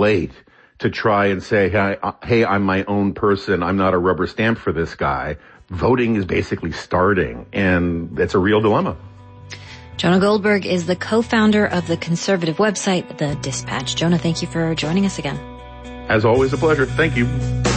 late to try and say, hey, I'm my own person. I'm not a rubber stamp for this guy. Voting is basically starting, and it's a real dilemma. Jonah Goldberg is the co-founder of the conservative website, The Dispatch. Jonah, thank you for joining us again. As always, a pleasure. Thank you.